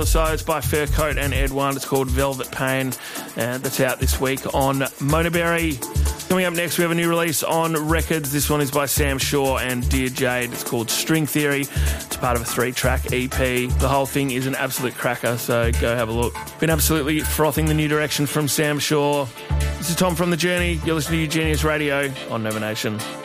So it's by Furcoat and Ed One. It's called Velvet Pain, and that's out this week on Monaberry. Coming up next, we have a new release on Records. This one is by Sam Shaw and Dear Jade. It's called String Theory. It's part of a 3-track EP. The whole thing is an absolute cracker, so go have a look. Been absolutely frothing the new direction from Sam Shaw. This is Tom from The Journey. You're listening to Genius Radio on Nova Nation.